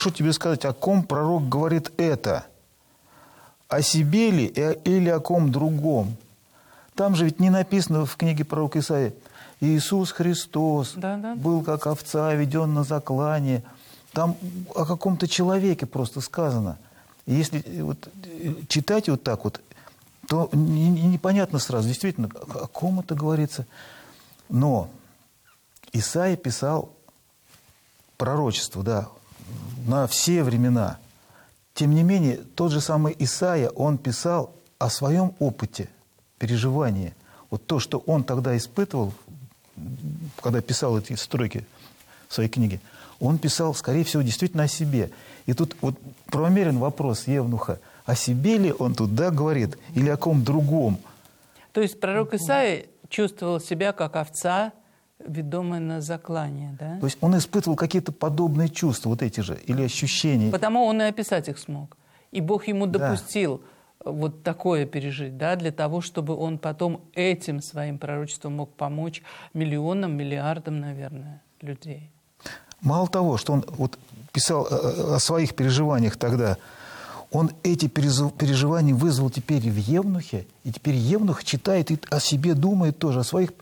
Прошу тебе сказать, о ком пророк говорит это? О себе ли или о ком другом? Там же ведь не написано в книге пророка Исаии: Иисус Христос был как овца, веден на заклание. Там о каком-то человеке просто сказано. И если вот читать вот так вот, то непонятно сразу, действительно, о ком это говорится. Но Исаия писал пророчество, да, на все времена. Тем не менее, тот же самый Исаия, он писал о своем опыте переживания. Вот то, что он тогда испытывал, когда писал эти строки в своей книге, он писал, скорее всего, действительно о себе. И тут вот правомерен вопрос Евнуха: о себе ли он тут, да, говорит, или о ком другом? То есть пророк Исаия чувствовал себя как овца, ведомая на заклание, да? То есть он испытывал какие-то подобные чувства, вот эти же, или ощущения. Потому он и описать их смог. И Бог ему допустил вот такое пережить, да, для того, чтобы он потом этим своим пророчеством мог помочь миллионам, миллиардам, наверное, людей. Мало того, что он вот писал о своих переживаниях тогда, он эти переживания вызвал теперь в Евнухе, и теперь Евнух читает и о себе думает тоже, о своих...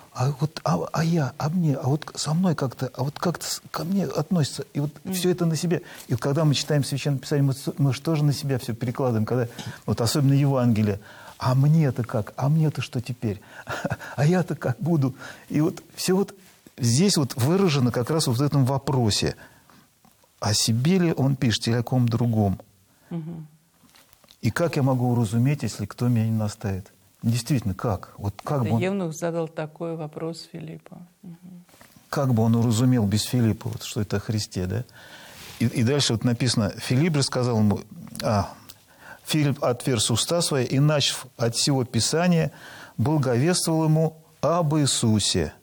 мне, а вот со мной как-то, а вот как-то ко мне относится, и вот все это на себя. И вот когда мы читаем Священное Писание, мы же тоже на себя все перекладываем, когда, вот особенно Евангелие. А мне-то как? А мне-то что теперь? А я-то как буду? И вот все вот здесь вот выражено как раз вот в этом вопросе. О себе ли он пишет или о ком другом? И как я могу уразуметь, если кто меня не наставит? Действительно, как? Вот как бы он... Евнух задал такой вопрос Филиппу. Как бы он уразумел без Филиппа, вот, что это о Христе, да? И дальше вот написано: Филипп же сказал ему... Филипп отверз уста свои и, начав от всего Писания, благовествовал ему об Иисусе.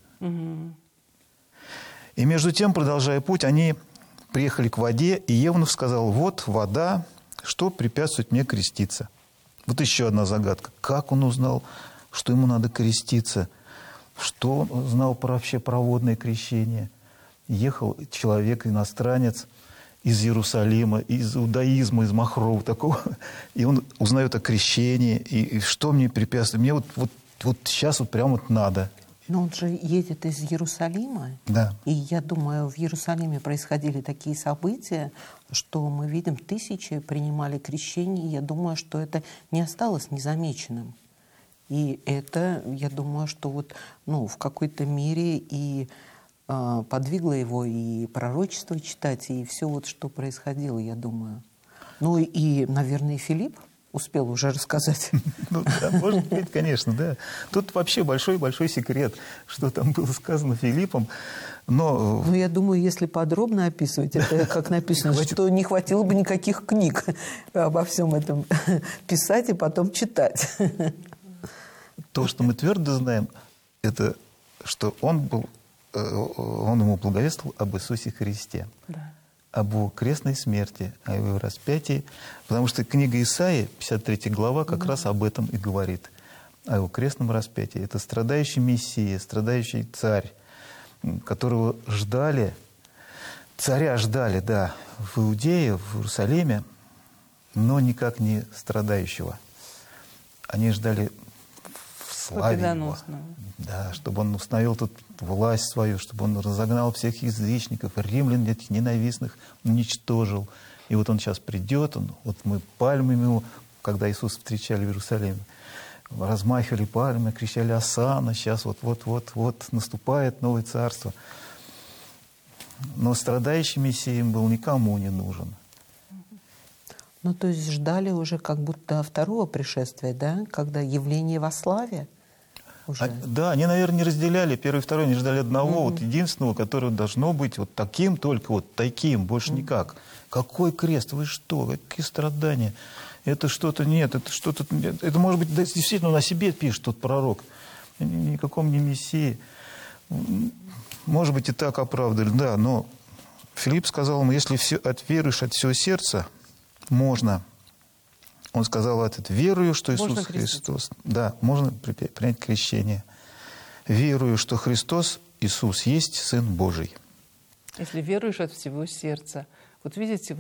И между тем, продолжая путь, они приехали к воде, и Евнух сказал: вот вода, что препятствует мне креститься? Вот еще одна загадка. Как он узнал, что ему надо креститься? Что он знал вообще про водное крещение? Ехал человек, иностранец, из Иерусалима, из иудаизма, из Махрова такого, и он узнает о крещении, и что мне препятствует? Мне вот сейчас вот прямо вот надо. Но он же едет из Иерусалима. Да. И я думаю, в Иерусалиме происходили такие события, что мы видим, тысячи принимали крещение. И я думаю, что это не осталось незамеченным. И это, я думаю, что вот, в какой-то мере и подвигло его и пророчество читать, и все вот, что происходило, я думаю. Ну и, наверное, и Филипп успел уже рассказать. Ну, да, может быть, конечно, да. Тут вообще большой-большой секрет, что там было сказано Филиппом. Но... Ну, я думаю, если подробно описывать, это как написано, что не хватило бы никаких книг обо всем этом писать и потом читать. То, что мы твердо знаем, это что он ему благовествовал об Иисусе Христе. Да. Об его крестной смерти, о его распятии. Потому что книга Исаии, 53 глава, как раз об этом и говорит. О его крестном распятии. Это страдающий Мессия, страдающий царь, которого ждали, царя ждали, да, в Иудее, в Иерусалиме, но никак не страдающего. Они ждали в славе его. Да, чтобы он установил тут власть свою, чтобы он разогнал всех язычников, римлян этих ненавистных уничтожил. И вот он сейчас придет, вот мы пальмами его, когда Иисуса встречали в Иерусалиме, размахивали пальмами, кричали «Осанна», сейчас вот наступает новое царство. Но страдающий Мессия им был никому не нужен. Ну, то есть ждали уже как будто второго пришествия, да? Когда явление во славе уже. Да, они, наверное, не разделяли первый и второй, они ждали одного, вот единственного, которое должно быть вот таким, только вот таким, больше никак. Какой крест? Вы что? Какие страдания? Это что-то нет, это что-то... Это, может быть, действительно на себе пишет тот пророк. Никаком не Мессии. Может быть, и так оправдали, да, но Филипп сказал ему: если веруешь от всего сердца, можно. Он сказал: верую, что Иисус Христос. Да, можно принять крещение. Верую, что Христос, Иисус, есть Сын Божий. Если веруешь от всего сердца, Вот видите,